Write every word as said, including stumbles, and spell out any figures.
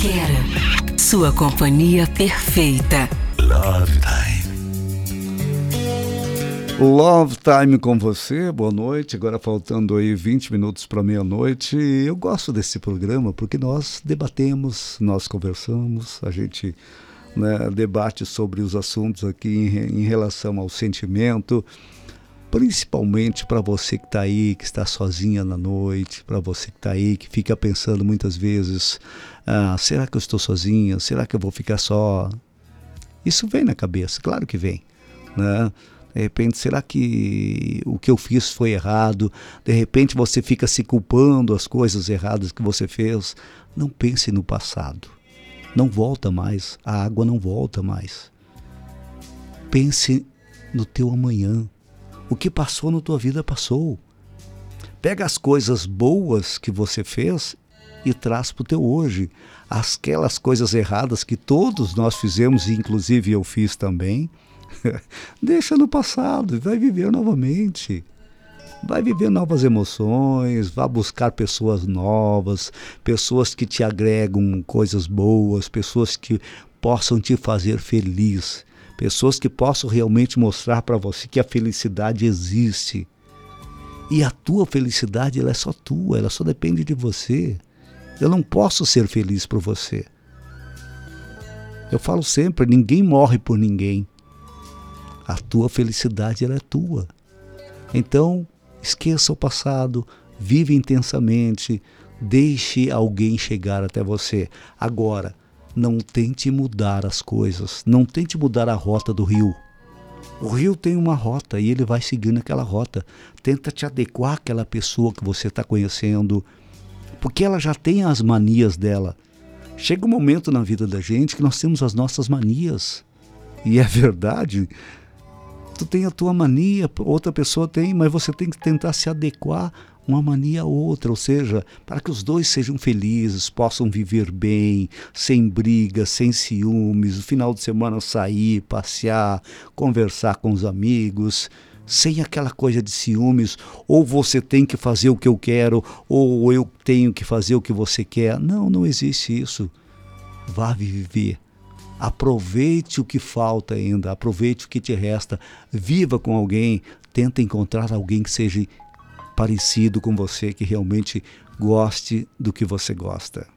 Itaquera, sua companhia perfeita. Love Time. Love Time com você, boa noite. Agora faltando aí vinte minutos para meia-noite. Eu gosto desse programa porque nós debatemos, nós conversamos, a gente, né, debate sobre os assuntos aqui em, em relação ao sentimento, principalmente para você que está aí, que está sozinha na noite, para você que está aí, que fica pensando muitas vezes, ah, será que eu estou sozinha? Será que eu vou ficar só? Isso vem na cabeça, claro que vem, né? De repente, será que o que eu fiz foi errado? De repente você fica se culpando as coisas erradas que você fez. Não pense no passado. Não volta mais. A água não volta mais. Pense no teu amanhã. O que passou na tua vida passou. Pega as coisas boas que você fez e traz para o teu hoje. Aquelas coisas erradas que todos nós fizemos, inclusive eu fiz também, deixa no passado e vai viver novamente. Vai viver novas emoções, vai buscar pessoas novas, pessoas que te agregam coisas boas, pessoas que possam te fazer feliz, pessoas que possam realmente mostrar para você que a felicidade existe. E a tua felicidade, ela é só tua, ela só depende de você. Eu não posso ser feliz por você. Eu falo sempre, ninguém morre por ninguém. A tua felicidade, ela é tua. Então, esqueça o passado, vive intensamente, deixe alguém chegar até você. Agora, não tente mudar as coisas, não tente mudar a rota do rio. O rio tem uma rota e ele vai seguindo aquela rota. Tenta te adequar àquela pessoa que você está conhecendo, porque ela já tem as manias dela. Chega um momento na vida da gente que nós temos as nossas manias. E é verdade. Tu tem a tua mania, outra pessoa tem, mas você tem que tentar se adequar uma mania a outra, ou seja, para que os dois sejam felizes, possam viver bem, sem brigas, sem ciúmes, no final de semana sair, passear, conversar com os amigos, sem aquela coisa de ciúmes, ou você tem que fazer o que eu quero, ou eu tenho que fazer o que você quer. Não, não existe isso. Vá viver. Aproveite o que falta ainda, aproveite o que te resta, viva com alguém, tenta encontrar alguém que seja parecido com você, que realmente goste do que você gosta.